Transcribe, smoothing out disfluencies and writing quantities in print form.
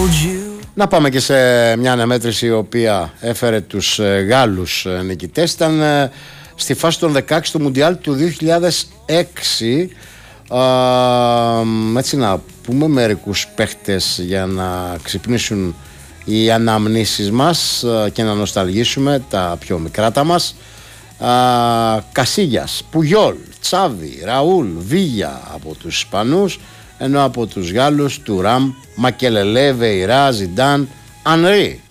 Να πάμε και σε μια αναμέτρηση η οποία έφερε τους Γάλλους νικητές. Ήταν στη φάση των 16 του Μουντιάλ του 2006. Έτσι να πούμε μερικούς παίχτες για να ξυπνήσουν οι αναμνήσεις μας και να νοσταλγήσουμε τα πιο μικρά μας. Κασίγιας, Πουγιόλ, Τσάβι, Ραούλ, Βίγια από τους Ισπανούς, ενώ από τους Γάλλους Τουράμ, Μακελελέ, Βεϊρά, Ζιντάν, Ανρί.